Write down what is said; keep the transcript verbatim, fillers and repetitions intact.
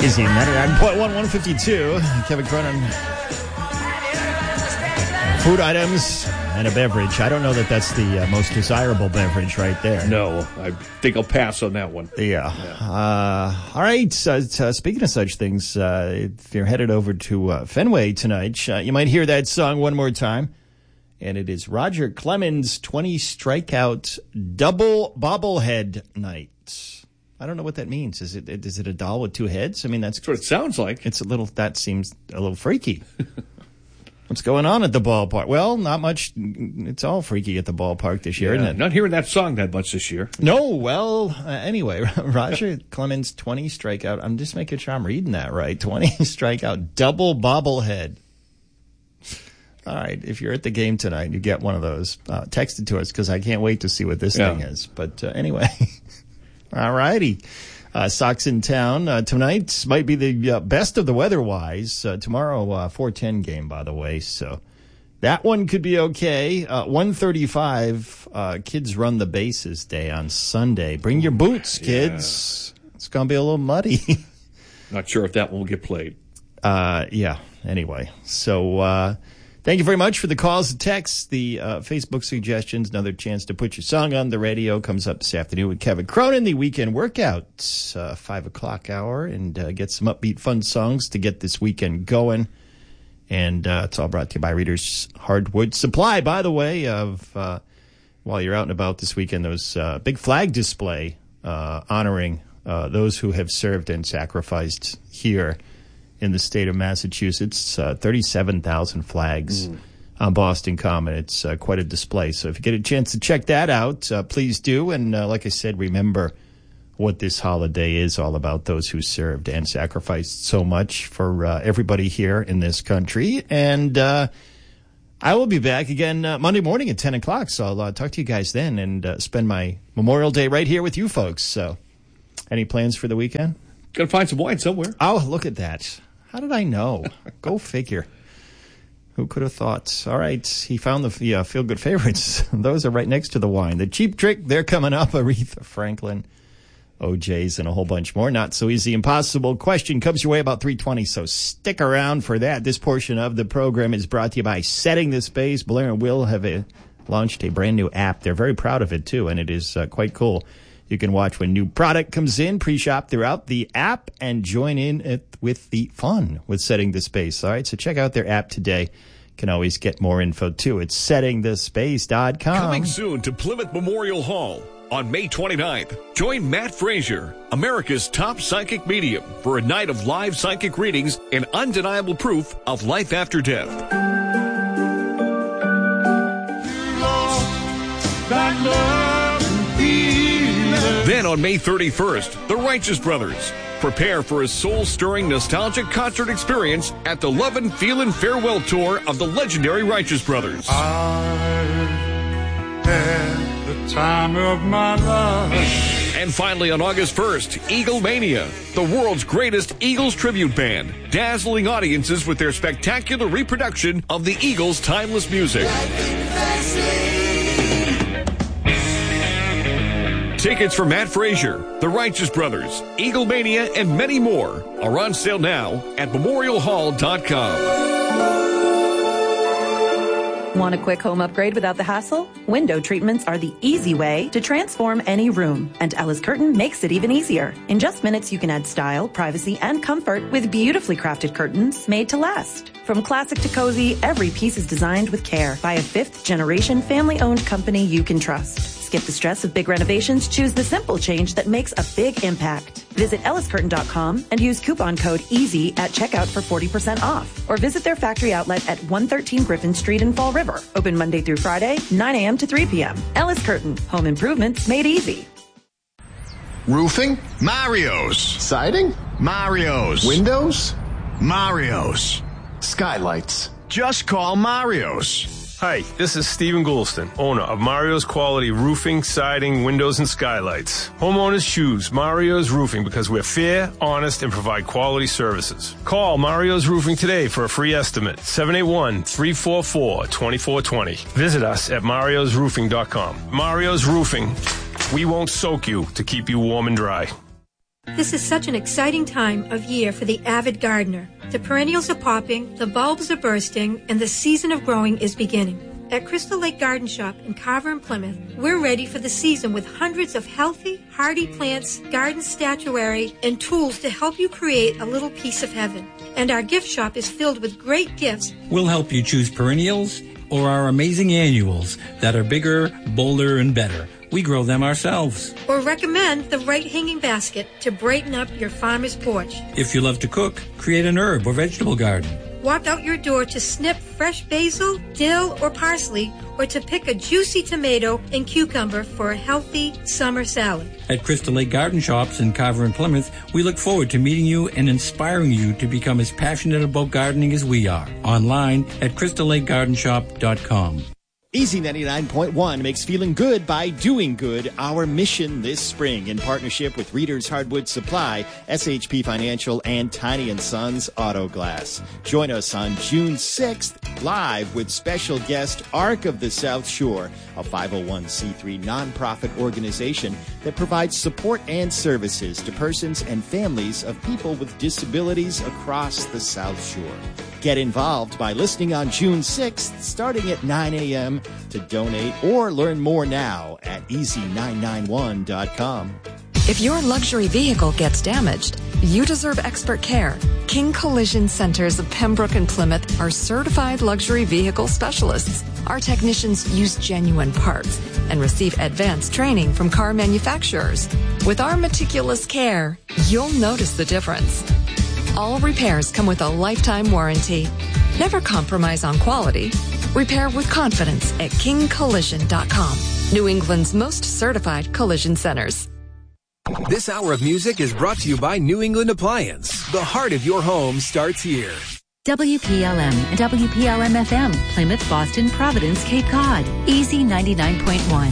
Easy, ninety-nine point one, one fifty-two. Kevin Cronin. Food items and a beverage. I don't know that that's the uh, most desirable beverage right there. No, I think I'll pass on that one. Yeah. yeah. Uh, all right. Uh, uh, speaking of such things, uh, if you're headed over to uh, Fenway tonight, uh, you might hear that song one more time. And it is Roger Clemens' twenty strikeout double bobblehead night. I don't know what that means. Is it is it a doll with two heads? I mean, that's, that's what it sounds like. It's a little. That seems a little freaky. What's going on at the ballpark? Well, not much. It's all freaky at the ballpark this year, yeah, isn't it? Not hearing that song that much this year. No. Well, uh, anyway, Roger Clemens' twenty strikeout. I'm just making sure I'm reading that right. twenty strikeout double bobblehead. All right, if you're at the game tonight, you get one of those. Uh, text it to us because I can't wait to see what this yeah. thing is. But uh, anyway, all righty. Uh, Sox in town uh, tonight might be the uh, best of the weather-wise. Uh, tomorrow, uh, four ten game, by the way. So that one could be okay. Uh, one thirty-five, uh, Kids Run the Bases Day on Sunday. Bring your boots, kids. Yeah. It's going to be a little muddy. Not sure if that one will get played. Uh, yeah, anyway. So... Uh, Thank you very much for the calls and texts, the uh, Facebook suggestions. Another chance to put your song on the radio comes up this afternoon with Kevin Cronin, the weekend workouts, uh, five o'clock hour, and uh, get some upbeat, fun songs to get this weekend going. And uh, it's all brought to you by Reader's Hardwood Supply, by the way, of uh, while you're out and about this weekend, those uh, big flag display uh, honoring uh, those who have served and sacrificed here in the state of Massachusetts, uh, thirty-seven thousand flags mm. on Boston Common. It's uh, quite a display. So if you get a chance to check that out, uh, please do. And uh, like I said, remember what this holiday is all about, those who served and sacrificed so much for uh, everybody here in this country. And uh, I will be back again uh, Monday morning at ten o'clock. So I'll uh, talk to you guys then and uh, spend my Memorial Day right here with you folks. So any plans for the weekend? Got to find some wine somewhere. Oh, look at that. How did I know? Go figure. Who could have thought? All right, he found the uh, feel-good favorites. Those are right next to the wine. The Cheap Trick, they're coming up. Aretha Franklin, O J's, and a whole bunch more. Not So Easy Impossible question comes your way about three twenty, so stick around for that. This portion of the program is brought to you by Setting the Space. Blair and Will have a, launched a brand-new app. They're very proud of it, too, and it is uh, quite cool. You can watch when new product comes in, pre-shop throughout the app, and join in it with the fun with Setting the Space. All right, so check out their app today. You can always get more info, too. It's setting the space dot com. Coming soon to Plymouth Memorial Hall on May twenty-ninth. Join Matt Frazier, America's top psychic medium, for a night of live psychic readings and undeniable proof of life after death. That love. Then on May thirty-first, the Righteous Brothers. Prepare for a soul-stirring, nostalgic concert experience at the Love and Feel and Farewell Tour of the legendary Righteous Brothers. I had the time of my life. And finally, on August first, Eagle Mania, the world's greatest Eagles tribute band, dazzling audiences with their spectacular reproduction of the Eagles' timeless music. Tickets for Matt Frazier, The Righteous Brothers, Eagle Mania, and many more are on sale now at memorial hall dot com. Want a quick home upgrade without the hassle? Window treatments are the easy way to transform any room, and Ellis Curtain makes it even easier. In just minutes, you can add style, privacy, and comfort with beautifully crafted curtains made to last. From classic to cozy, every piece is designed with care by a fifth-generation family-owned company you can trust. Skip the stress of big renovations. Choose the simple change that makes a big impact. Visit ellis curtain dot com and use coupon code EASY at checkout for forty percent off. Or visit their factory outlet at one thirteen Griffin Street in Fall River. Open Monday through Friday, nine a.m. to three p.m. Ellis Curtain. Home improvements made easy. Roofing? Mario's. Siding? Mario's. Windows? Mario's. Skylights? Just call Mario's. Hi, this is Stephen Goulston, owner of Mario's Quality Roofing, Siding, Windows, and Skylights. Homeowners choose Mario's Roofing because we're fair, honest, and provide quality services. Call Mario's Roofing today for a free estimate, seven eight one, three four four, two four two zero. Visit us at marios roofing dot com. Mario's Roofing, we won't soak you to keep you warm and dry. This is such an exciting time of year for the avid gardener. The perennials are popping, the bulbs are bursting, and the season of growing is beginning. At Crystal Lake Garden Shop in Carver and Plymouth, we're ready for the season with hundreds of healthy, hardy plants, garden statuary, and tools to help you create a little piece of heaven. And our gift shop is filled with great gifts. We'll help you choose perennials or our amazing annuals that are bigger, bolder, and better. We grow them ourselves. Or recommend the right hanging basket to brighten up your farmer's porch. If you love to cook, create an herb or vegetable garden. Walk out your door to snip fresh basil, dill, or parsley, or to pick a juicy tomato and cucumber for a healthy summer salad. At Crystal Lake Garden Shops in Carver and Plymouth, we look forward to meeting you and inspiring you to become as passionate about gardening as we are. Online at crystal lake garden shop dot com. Easy ninety-nine point one makes feeling good by doing good our mission this spring in partnership with Reader's Hardwood Supply, S H P Financial, and Tiny and Sons Auto Glass. Join us on June sixth live with special guest Arc of the South Shore, a five oh one c three nonprofit organization that provides support and services to persons and families of people with disabilities across the South Shore. Get involved by listening on June sixth, starting at nine a.m. to donate or learn more now at easy nine nine one dot com. If your luxury vehicle gets damaged, you deserve expert care. King Collision Centers of Pembroke and Plymouth are certified luxury vehicle specialists. Our technicians use genuine parts and receive advanced training from car manufacturers. With our meticulous care, you'll notice the difference. All repairs come with a lifetime warranty. Never compromise on quality. Repair with confidence at king collision dot com. New England's most certified collision centers. This hour of music is brought to you by New England Appliance. The heart of your home starts here. W P L M and W P L M F M, Plymouth, Boston, Providence, Cape Cod. Easy ninety-nine point one.